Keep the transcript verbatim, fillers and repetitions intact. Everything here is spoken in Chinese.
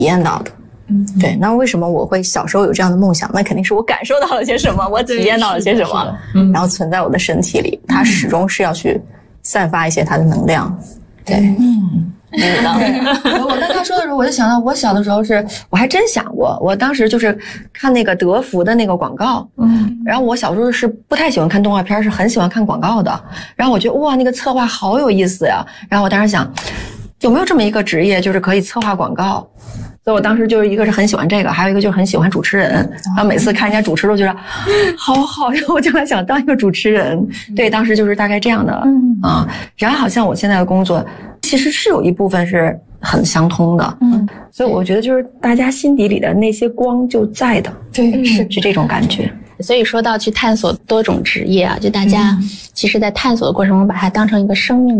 验到的。嗯，对。那为什么我会小时候有这样的梦想？那肯定是我感受到了些什么，我体验到了些什么，嗯，然后存在我的身体里，它始终是要去散发一些它的能量。对，嗯。 我跟他说的时候，我就想到我小的时候是，我还真想过，我当时就是看那个德芙的那个广告，嗯，然后我小时候是不太喜欢看动画片，是很喜欢看广告的，然后我觉得哇，那个策划好有意思呀，然后我当时想，有没有这么一个职业，就是可以策划广告？所以我当时就是一个是很喜欢这个，还有一个就是很喜欢主持人，然后每次看人家主持都觉得好好，然后我将来想当一个主持人。对，当时就是大概这样的，嗯啊，然后好像我现在的工作其实是有一部分是很相通的，嗯，所以我觉得就是大家心底里的那些光就在的， 对， 是是这种感觉。 所以说到去探索多种职业啊，就大家其实在探索的过程中把它当成一个生命